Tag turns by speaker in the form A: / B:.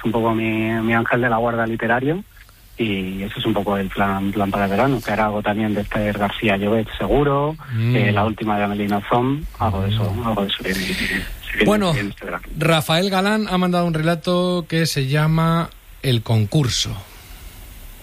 A: un poco mi ángel de la guarda literario, y eso es un poco el plan para el verano, que hará algo también de Esther García Llobet seguro, la última de Amelino Zom, algo de eso
B: Bueno,
A: este verano.
B: Rafael Galán ha mandado un relato que se llama El concurso.